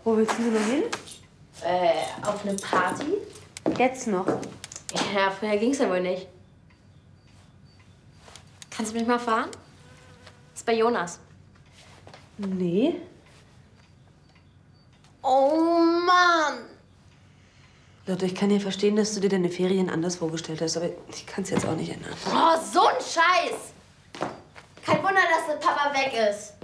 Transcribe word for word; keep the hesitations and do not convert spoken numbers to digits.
Wo willst du noch hin? Äh, auf eine Party? Jetzt noch? Ja, vorher ging's ja wohl nicht. Kannst du mich mal fahren? Das ist bei Jonas. Nee. Oh Mann! Lotte, ich kann ja verstehen, dass du dir deine Ferien anders vorgestellt hast, aber ich kann es jetzt auch nicht ändern. Oh, so ein Scheiß! Kein Wunder, dass der Papa weg ist.